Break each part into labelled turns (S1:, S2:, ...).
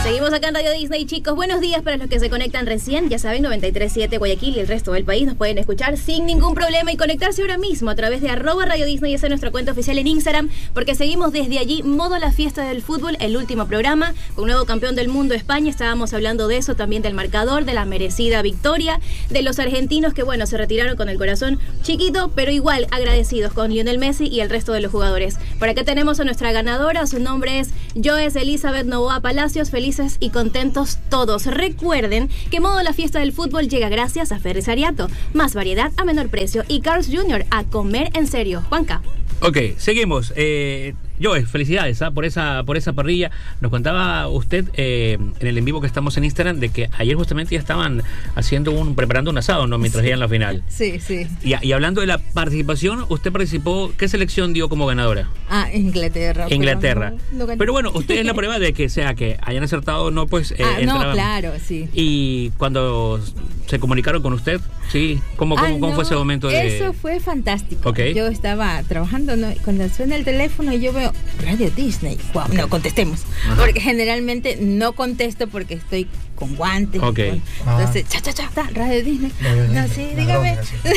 S1: Seguimos acá en Radio Disney, chicos. Buenos días para los que se conectan recién. Ya saben, 93.7 Guayaquil y el resto del país nos pueden escuchar sin ningún problema y conectarse ahora mismo a través de @Radio Disney. Esa es nuestra cuenta oficial en Instagram, porque seguimos desde allí, modo la fiesta del fútbol, el último programa, con un nuevo campeón del mundo, España. Estábamos hablando de eso, también del marcador, de la merecida victoria, de los argentinos que, bueno, se retiraron con el corazón chiquito, pero igual agradecidos con Lionel Messi y el resto de los jugadores. Por acá tenemos a nuestra ganadora, su nombre es Joes Elizabeth Novoa Palacios. Felices y contentos todos. Recuerden que modo la fiesta del fútbol llega gracias a Ferris Ariato. Más variedad a menor precio. Y Carl's Jr. a comer en serio. Juanca.
S2: Ok, seguimos. Joe, felicidades por esa parrilla. Nos contaba usted en el en vivo que estamos en Instagram de que ayer justamente ya estaban preparando un asado, ¿no? Mientras iban a la final.
S3: Sí, sí.
S2: Y hablando de la participación, usted participó, ¿qué selección dio como ganadora?
S3: Inglaterra.
S2: Inglaterra.
S3: No
S2: pero bueno, usted es la prueba de que que hayan acertado, no, pues.
S3: No, claro, sí.
S2: Y cuando se comunicaron con usted, sí, ¿cómo fue ese momento de...?
S3: Eso fue fantástico.
S2: Okay.
S3: Yo estaba trabajando, ¿no? Cuando suena el teléfono y yo veo Radio Disney. Wow, okay. No, contestemos. Ajá. Porque generalmente no contesto porque estoy con guantes.
S2: Okay.
S3: Entonces, Radio Disney. No, sí, dígame.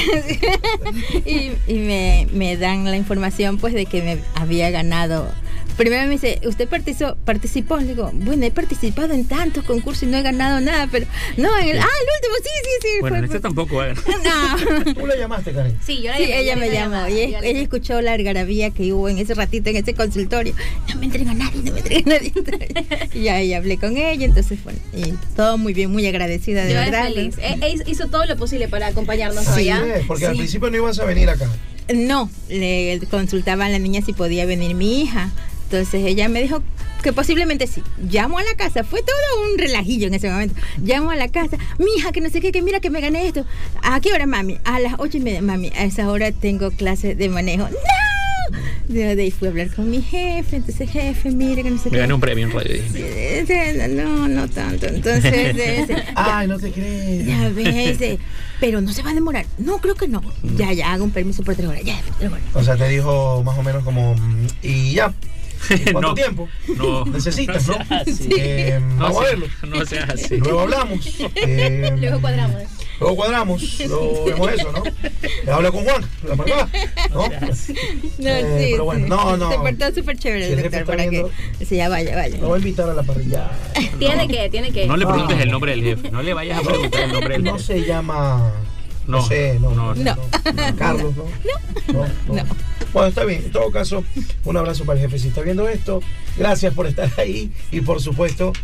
S3: y me dan la información, pues, de que me había ganado. Primero me dice, ¿usted participó? Le digo, bueno, he participado en tantos concursos y no he ganado nada, pero no, en el último, sí.
S2: Bueno, en este tampoco,
S3: No.
S4: ¿Tú la llamaste, Karen?
S1: Sí,
S3: ella me llamó. Y ella escuchó la algarabía que hubo en ese ratito, en ese consultorio. No me entreguen a nadie. Y ahí hablé con ella, entonces, bueno, y todo muy bien, muy agradecida, de verdad.
S1: Feliz. Hizo todo lo posible para acompañarnos
S4: sí,
S1: allá.
S4: Porque al principio no ibas a venir acá.
S3: No, le consultaba a la niña si podía venir mi hija. Entonces ella me dijo que posiblemente sí. Llamo a la casa, fue todo un relajillo en ese momento. Llamo a la casa, mi hija, que no sé qué, que mira que me gané esto. ¿A qué hora, mami? A las 8:30, mami. A esa hora tengo clase de manejo. ¡No! De ahí fui a hablar con mi jefe. Entonces, jefe, mira que no sé qué.
S2: Me gané un premio en Radio Disney.
S3: No tanto. Entonces,
S4: ay, no te crees.
S3: Ya ves, pero no se va a demorar. No, creo que no. Ya hago un permiso por 3 horas. Ya, 3 horas.
S4: O sea, te dijo más o menos como, y ya. ¿Cuánto tiempo?
S2: No.
S4: Necesitas, ¿no? Vamos a verlo.
S2: No seas así.
S4: Luego hablamos.
S1: Luego cuadramos.
S4: Luego vemos eso, ¿no? Habla con Juan, la papá, ¿no? Pero bueno, no.
S3: Se portó súper chévere el doctor para que... Sí, ya vaya.
S4: Lo voy a invitar a la parrilla.
S1: Tiene que.
S2: No le preguntes el nombre del jefe. No le vayas a preguntar el nombre del jefe.
S4: No se llama... No sé. Carlos, ¿no? No. Bueno, está bien. En todo caso, un abrazo para el jefe si está viendo esto. Gracias por estar ahí. Y por supuesto,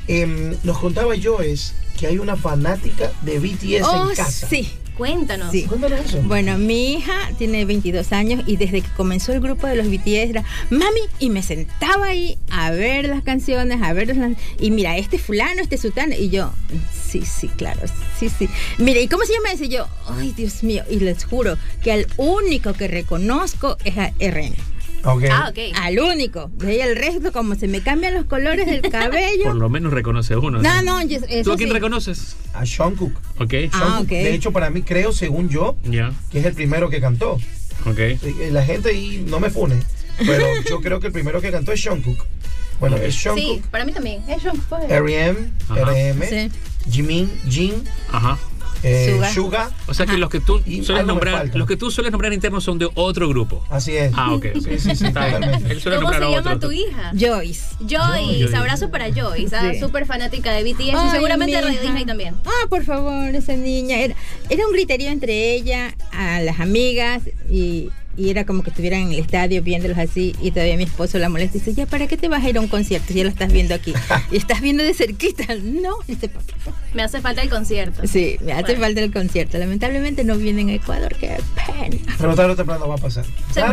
S4: nos contaba Joes que hay una fanática de BTS en casa.
S3: Sí.
S1: Cuéntanos.
S3: Sí.
S4: Cuéntanos eso.
S3: Bueno, mi hija tiene 22 años y desde que comenzó el grupo de los BTS era mami, y me sentaba ahí a ver las canciones, y mira, este fulano, este sutano, y yo, sí, claro, sí. Mira, ¿y cómo se llama ese? Y yo, ay, Dios mío, y les juro que al único que reconozco es a RM.
S4: Okay.
S1: Okay.
S3: Al único. De ahí el resto, como se me cambian los colores del cabello.
S2: Por lo menos reconoce uno.
S3: No, eso
S2: ¿Tú a quién
S3: sí
S2: reconoces?
S4: A Jungkook.
S2: Ok.
S4: Jungkook, de hecho, para mí, creo, según yo, que es el primero que cantó.
S2: Ok.
S4: La gente ahí no me fune, pero yo creo que el primero que cantó es Jungkook. Bueno, es Jungkook.
S1: Sí, para mí también. Es Jungkook.
S4: RM,
S3: sí.
S4: Jimin, Jin.
S2: Ajá.
S4: Suga.
S2: O sea que los que tú sueles nombrar internos son de otro grupo.
S4: Así es.
S2: Ok.
S4: Sí, totalmente.
S1: ¿Cómo se llama tu hija? Joyce. Abrazo para Joyce.
S3: Sí.
S1: Súper fanática de BTS. Y seguramente Radio Disney también.
S3: Por favor, esa niña. Era un griterío entre ella, a las amigas y era como que estuvieran en el estadio viéndolos así, y todavía mi esposo la molesta y dice, ya, ¿para qué te vas a ir a un concierto si ya lo estás viendo aquí? Y estás viendo de cerquita. No,
S1: me hace falta el concierto.
S3: Sí, me hace falta el concierto. Lamentablemente no viene en Ecuador, qué pena.
S4: Pero tarde o temprano va a pasar.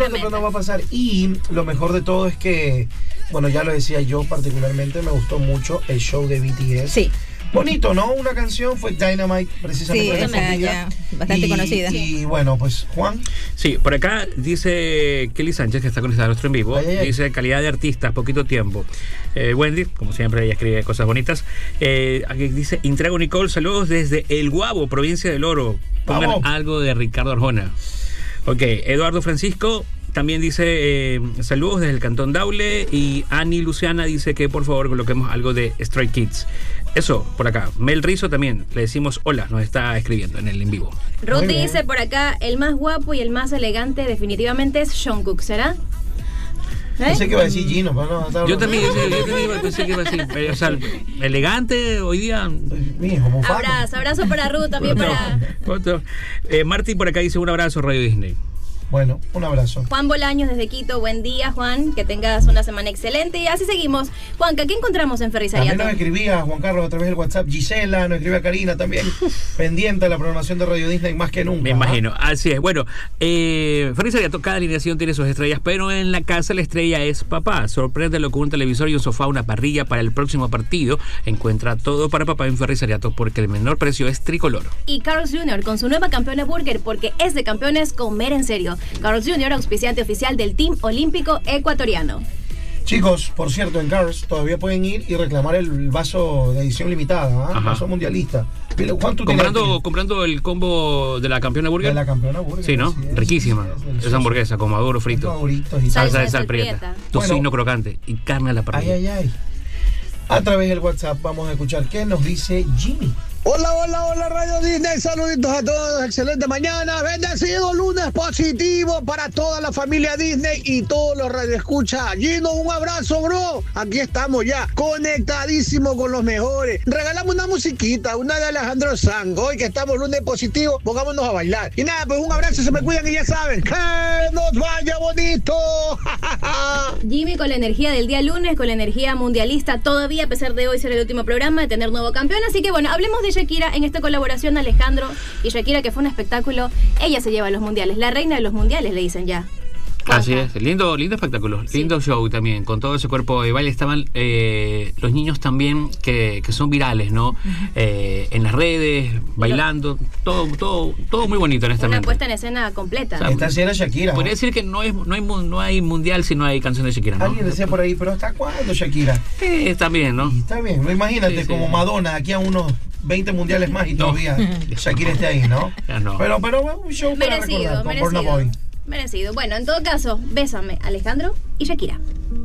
S4: Y lo mejor de todo es que, bueno, ya lo decía yo particularmente, me gustó mucho el show de BTS.
S3: Sí.
S4: Bonito, ¿no? Una canción fue Dynamite, precisamente.
S3: Sí, ya bastante conocida.
S4: Y bueno, pues, Juan.
S2: Sí, por acá dice Kelly Sánchez, que está conectada a nuestro en vivo. Dice, calidad de artistas, poquito tiempo. Wendy, como siempre, ella escribe cosas bonitas. Aquí dice, Intrago Nicole, saludos desde El Guabo, provincia del Oro. Pongan algo de Ricardo Arjona. Ok, Eduardo Francisco, También dice saludos desde el Cantón Daule. Y Ani Luciana dice que por favor coloquemos algo de Stray Kids. Eso, por acá. Mel Rizo también, le decimos hola, nos está escribiendo en el en vivo.
S1: Ruth dice por acá, el más guapo y el más elegante definitivamente es Jungkook, ¿será?
S4: Pensé que iba a decir Gino, pero no.
S2: Yo también pensé que iba a decir, o sea, elegante hoy día.
S1: Abrazo para Ruth, también para...
S2: Marty por acá dice un abrazo, Radio Disney.
S4: Bueno, un abrazo.
S1: Juan Bolaños desde Quito, buen día, Juan, que tengas una semana excelente. Y así seguimos. Juanca, ¿qué encontramos en Ferrizariato?
S4: También nos escribía Juan Carlos a través del WhatsApp, Gisela, nos escribía Karina también, pendiente de la programación de Radio Disney más que nunca.
S2: Me imagino, así es. Bueno, Ferrizariato, cada alineación tiene sus estrellas, pero en la casa la estrella es papá. Sorpréndelo con un televisor y un sofá, una parrilla para el próximo partido. Encuentra todo para papá en Ferrizariato porque el menor precio es tricolor.
S1: Y Carl's Jr. con su nueva campeona burger, porque es de campeones comer en serio. Carl's Jr., auspiciante oficial del Team Olímpico Ecuatoriano.
S4: Chicos, por cierto, en Carl's todavía pueden ir y reclamar el vaso de edición limitada, vaso mundialista. ¿Cuánto
S2: comprando el combo de la campeona burger?
S4: De la campeona burger.
S2: Sí, ¿no? Riquísima. Esa hamburguesa con maduro frito. Salsa de sal prieta. Tocino crocante y carne a la parrilla.
S4: A través del WhatsApp vamos a escuchar qué nos dice Jimmy.
S5: Hola, Radio Disney, saluditos a todos, excelente mañana, bendecido lunes positivo para toda la familia Disney y todos los radioescuchas. Gino, un abrazo, bro, aquí estamos ya, conectadísimos con los mejores. Regalamos una musiquita, una de Alejandro Sanz, hoy que estamos lunes positivo, pongámonos a bailar. Y nada, pues un abrazo, se me cuidan y ya saben, que nos vaya bonito.
S1: Jimmy, con la energía del día lunes, con la energía mundialista todavía, a pesar de hoy ser el último programa, de tener nuevo campeón, así que bueno, hablemos de Shakira en esta colaboración, Alejandro y Shakira, que fue un espectáculo. Ella se lleva a los mundiales, la reina de los mundiales, le dicen ya.
S2: Así es, lindo espectáculo, sí. Lindo show también, con todo ese cuerpo de baile. Estaban los niños también que son virales, ¿no? En las redes, bailando, todo muy bonito, honestamente.
S1: Una puesta en escena completa.
S4: O sea, esta escena Shakira.
S2: Podría decir que no hay mundial si no hay canción de Shakira, ¿no?
S4: Alguien decía por ahí, pero ¿hasta cuándo Shakira?
S2: También, ¿no?
S4: Y está bien, imagínate como Madonna, aquí a unos 20 mundiales más y todavía Shakira esté ahí, ¿no?
S2: Ya no.
S4: Pero un show para recordar, con Burna Boy.
S1: Merecido. Bueno, en todo caso, bésame, Alejandro y Shakira.